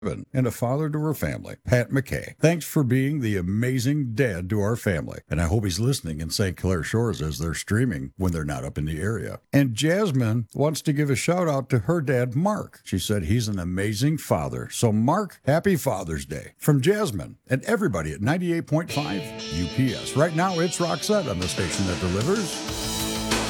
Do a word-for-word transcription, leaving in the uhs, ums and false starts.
and a father to her family, Pat McKay. Thanks for being the amazing dad to our family. And I hope he's listening in Saint Clair Shores as they're streaming when they're not up in the area. And Jasmine wants to give a shout out to her dad, Mark. She said he's an amazing father. So Mark, happy Father's Day. From Jasmine and everybody at ninety-eight point five U P S. Right now it's Roxette on the station that delivers